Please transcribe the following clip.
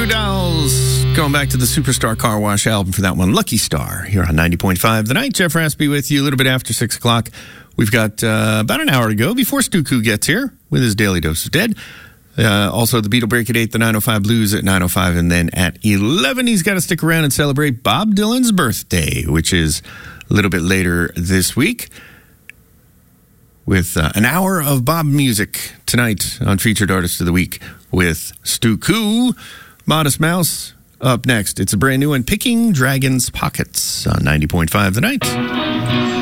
Voodoo Dolls. Going back to the Superstar Car Wash album for that one, Lucky Star, here on 90.5 The Night. Jeff Raspy with you a little bit after 6 o'clock. We've got about an hour to go before Stu Koo gets here with his Daily Dose of Dead. Also, the Beatle Break at 8, the 905 Blues at 905, and then at 11, he's got to stick around and celebrate Bob Dylan's birthday, which is a little bit later this week, with an hour of Bob music tonight on Featured Artist of the Week with Stu Koo. Modest Mouse up next. It's a brand new one, Picking Dragon's Pockets on 90.5 The Night.